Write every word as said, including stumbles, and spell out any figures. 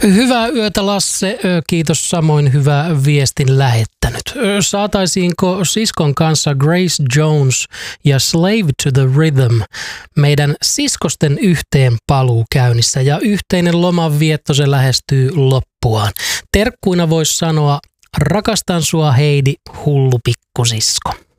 Hyvää yötä, Lasse. Kiitos, samoin hyvää viestin lähettänyt. Saataisiinko siskon kanssa Grace Jones ja Slave to the Rhythm meidän siskosten yhteen paluu käynnissä ja yhteinen lomanvietto, se lähestyy loppuaan. Terkkuina voisi sanoa, rakastan sua Heidi, hullu pikkusisko.